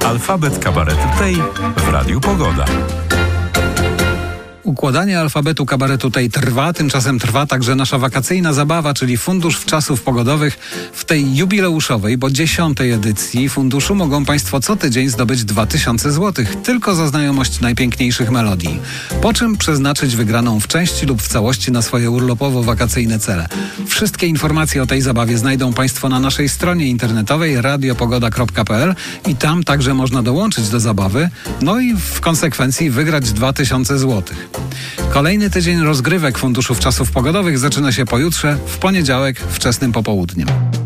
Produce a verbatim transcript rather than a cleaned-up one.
Alfabet kabaretu tej w Radiu Pogoda. Układanie alfabetu kabaretu tej trwa, tymczasem trwa także nasza wakacyjna zabawa, czyli Fundusz Wczasów Pogodowych. W tej jubileuszowej, bo dziesiątej edycji funduszu mogą Państwo co tydzień zdobyć dwa tysiące złotych tylko za znajomość najpiękniejszych melodii. Po czym przeznaczyć wygraną w części lub w całości na swoje urlopowo-wakacyjne cele. Wszystkie informacje o tej zabawie znajdą Państwo na naszej stronie internetowej radiopogoda kropka p l i tam także można dołączyć do zabawy, no i w konsekwencji wygrać dwa tysiące złotych. Kolejny tydzień rozgrywek Funduszu Wczasów Pogodowych zaczyna się pojutrze, w poniedziałek, wczesnym popołudniem.